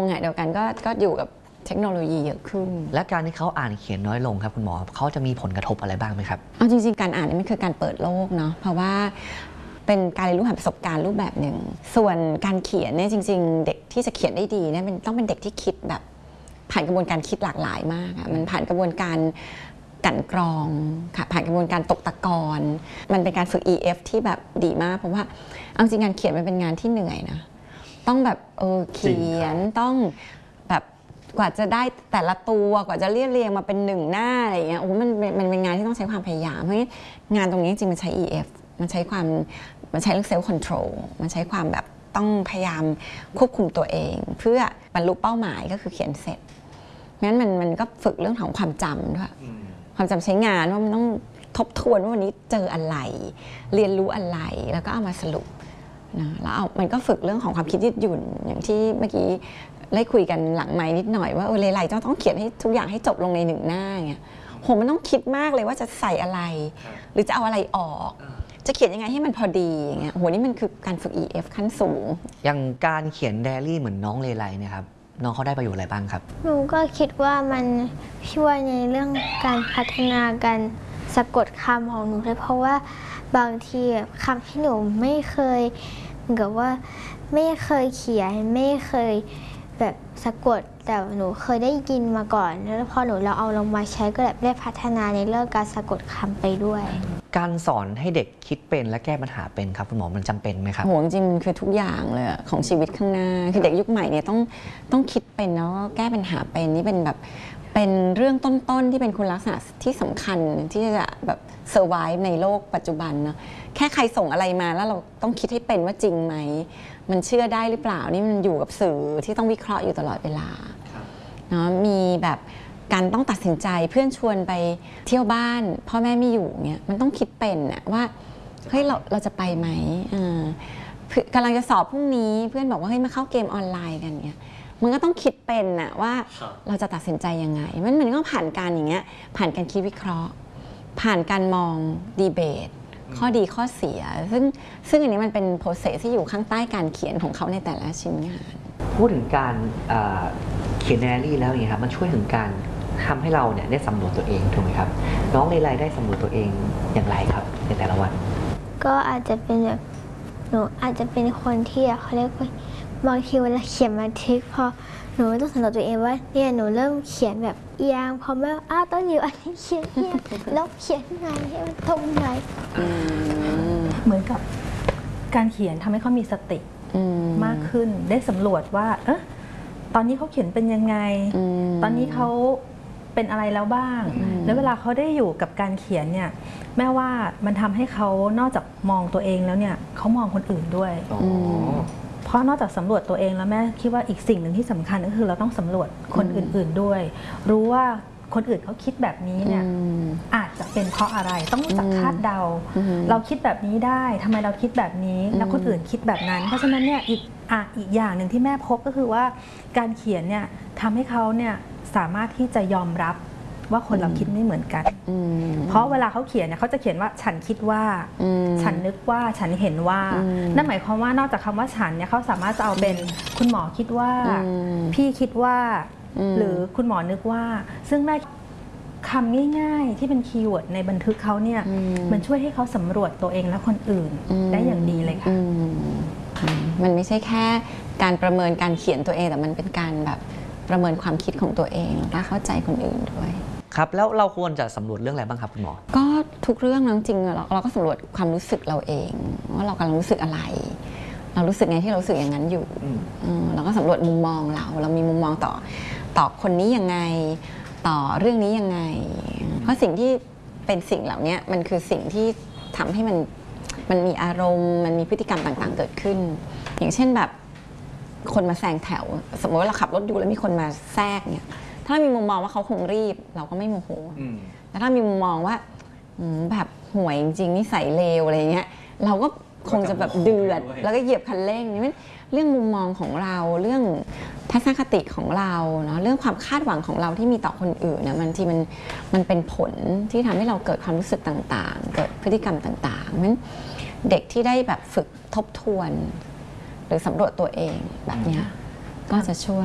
ขณะเดียวกันก็อยู่กับเทคโนโลยีเยอะขึ้นและการที่เขาอ่านเขียนน้อยลงครับคุณหมอเขาจะมีผลกระทบอะไรบ้างไหมครับเอาจริงๆการอ่านนี่มันคือการเปิดโลกเนาะเพราะว่าเป็นการเรียนรู้ผ่านประสบการณ์รูปแบบหนึ่งส่วนการเขียนเนี่ยจริงๆเด็กที่จะเขียนได้ดีเนี่ยต้องเป็นเด็กที่คิดแบบผ่านกระบวนการคิดหลากหลายมากอะมันผ่านกระบวนการกั่นกรองค่ะผ่านกระบวนการตกตะกอนมันเป็นการฝึก EF ที่แบบดีมากเพราะว่าเอาจริงงานเขียนมันเป็นงานที่เหนื่อยนะต้องแบบเขียนต้องแบบกว่าจะได้แต่ละตัวกว่าจะเรียงมาเป็นหนึ่งหน้าอะไรอย่างเงี้ยโอ้มันเป็นงานที่ต้องใช้ความพยายามเพราะงั้นงานตรงนี้จริงมันใช้ EF มันใช้เรื่องเซลฟ์คอนโทรลมันใช้ความแบบต้องพยายามควบคุมตัวเองเพื่อบรรลุเป้าหมายก็คือเขียนเสร็จงั้นมันก็ฝึกเรื่องของความจำด้วยความจำใช้งานว่ามันต้องทบทวนว่าวันนี้เจออะไรเรียนรู้อะไรแล้วก็เอามาสรุปนะแล้วมันก็ฝึกเรื่องของความคิดยืดหยุ่นอย่างที่เมื่อกี้ได้คุยกันหลังไมค์นิดหน่อยว่าเลไลต้องเขียนให้ทุกอย่างให้จบลงในหนึ่งหน้าเงี้ยโหมันต้องคิดมากเลยว่าจะใส่อะไรหรือจะเอาอะไรออกจะเขียนยังไงให้มันพอดีอย่างเงี้ยโหนี่มันคือการฝึก EF ขั้นสูงอย่างการเขียนไดอารี่เหมือนน้องเลไลเนี่ยครับน้องเขาได้ประโยชน์อะไรบ้างครับหนูก็คิดว่ามันช่วยในเรื่องการพัฒนาการสะกดคำของหนูด้วยเพราะว่าบางทีคำที่หนูไม่เคยเหมือนกับว่าไม่เคยเขียนไม่เคยแบบสะกดแต่หนูเคยได้ยินมาก่อนแล้วพอหนูเราเอาลงมาใช้ก็แบบได้พัฒนาในเรื่องการสะกดคำไปด้วยการสอนให้เด็กคิดเป็นและแก้ปัญหาเป็นครับคุณหมอมันจำเป็นไหมครับโหจริงๆคือทุกอย่างเลยของชีวิตข้างหน้าคือเด็กยุคใหม่เนี่ยต้องคิดเป็นเนาะแก้ปัญหาเป็นนี่เป็นแบบเป็นเรื่องต้นๆที่เป็นคุณลักษณะที่สำคัญที่จะแบบเซอร์ไวฟ์ในโลกปัจจุบันเนาะแค่ใครส่งอะไรมาแล้วเราต้องคิดให้เป็นว่าจริงไหมมันเชื่อได้หรือเปล่านี่มันอยู่กับสื่อที่ต้องวิเคราะห์อยู่ตลอดเวลาเนาะมีแบบการต้องตัดสินใจเพื่อนชวนไปเที่ยวบ้านพ่อแม่ไม่อยู่เงี้ยมันต้องคิดเป็นอะว่าเฮ้ยเราจะไปไหมกำลังจะสอบพรุ่งนี้เพื่อนบอกว่าเฮ้ยมาเข้าเกมออนไลน์กันเงี้ยมันก็ต้องคิดเป็นอะว่าเราจะตัดสินใจยังไงมันก็ผ่านการอย่างเงี้ยผ่านการคิดวิเคราะห์ผ่านการมองดีเบตข้อดีข้อเสียซึ่งอันนี้มันเป็นโปรเซสที่อยู่ข้างใต้การเขียนของเขาในแต่ละชิ้นงานพูดถึงการเขียนไดอารี่แล้วเนี่ยครับมันช่วยถึงการทำให้เราเนี่ยได้สำรวจตัวเองถูกไหมครับน้องเลไลได้สำรวจตัวเองอย่างไรครับในแต่ละวันก็อาจจะเป็นแบบหนูอาจจะเป็นคนที่เขาเรียกว่าบางทีเวลาเขียนบันทึกพอหนูต้องสำรวจตัวเองว่าเนี่ยหนูเริ่มเขียนแบบเอียงพอแบบต้นอยู่อันนี้เขียนเอียงแล้วเขียนไงให้มันตรงไหนเหมือนกับการเขียนทำให้เขามีสติมากขึ้นได้สำรวจว่าตอนนี้เขาเขียนเป็นยังไงตอนนี้เขาเป็นอะไรแล้วบ้างแล้วเวลาเขาได้อยู่กับการเขียนเนี่ยแม่ว่ามันทำให้เขานอกจากมองตัวเองแล้วเนี่ยเขามองคนอื่นด้วยเพราะนอกจากสำรวจตัวเองแล้วแม่คิดว่าอีกสิ่งหนึ่งที่สำคัญก็คือเราต้องสำรวจคนอื่นๆด้วยรู้ว่าคนอื่นเขาคิดแบบนี้เนี่ยอาจจะเป็นเพราะอะไรต้องรู้จักคาดเดาเราคิดแบบนี้ได้ทำไมเราคิดแบบนี้แล้วคนอื่นคิดแบบนั้นเพราะฉะนั้นเนี่ยอีกอย่างหนึ่งที่แม่พบก็คือว่าการเขียนเนี่ยทำให้เขาเนี่ยสามารถที่จะยอมรับว่าคนเราคิดไม่เหมือนกันเพราะเวลาเขาเขียนเนี่ยเขาจะเขียนว่าฉันคิดว่าฉันนึกว่าฉันเห็นว่านั่นหมายความว่านอกจากคำว่าฉันเนี่ยเขาสามารถจะเอาเป็นคุณหมอคิดว่าพี่คิดว่าหรือคุณหมอนึกว่าซึ่งแม่คำง่ายๆที่เป็นคีย์เวิร์ดในบันทึกเขาเนี่ยมันช่วยให้เขาสำรวจตัวเองและคนอื่นได้อย่างดีเลยค่ะมันไม่ใช่แค่การประเมินการเขียนตัวเองแต่มันเป็นการแบบประเมินความคิดของตัวเองและเข้าใจคนอื่นด้วยครับแล้วเราควรจะสำรวจเรื่องอะไรบ้างครับคุณหมอก็ทุกเรื่องจริงๆเราก็สำรวจความรู้สึกเราเองว่าเรากำลังรู้สึกอะไรเรารู้สึกไงที่เรารู้สึกอย่างนั้นอยู่เราก็สำรวจมุมมองเรามีมุมมองต่อคนนี้ยังไงต่อเรื่องนี้ยังไงเพราะสิ่งที่เป็นสิ่งเหล่านี้มันคือสิ่งที่ทำให้มันมีอารมณ์มันมีพฤติกรรมต่างๆเกิดขึ้นอย่างเช่นแบบคนมาแซงแถวสมมติว่าเราขับรถอยู่แล้วมีคนมาแทรกเนี่ยถ้ามีมุมมองว่าเขาคงรีบเราก็ไม่โมโหแต่ถ้ามีมุมมองว่าแบบห่วยจริงๆนิสัยเลวอะไรเงี้ยเราก็คงจะแบบเดือดแล้วก็เหยียบคันเร่งนี่เรื่องมุมมองของเราเรื่องทัศนคติของเราเนาะเรื่องความคาดหวังของเราที่มีต่อคนอื่นนะมันเป็นผลที่ทำให้เราเกิดความรู้สึกต่างๆเกิดพฤติกรรมต่างๆเพราะฉะนั้นเด็กที่ได้แบบฝึกทบทวนหรือสำรวจตัวเองแบบนี้ก็จะช่วย